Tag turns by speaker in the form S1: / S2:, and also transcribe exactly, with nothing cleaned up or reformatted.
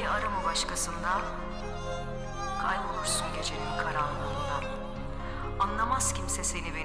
S1: sevgi arama başkasında, kaybolursun gecenin karanlığında. Anlamaz kimse seni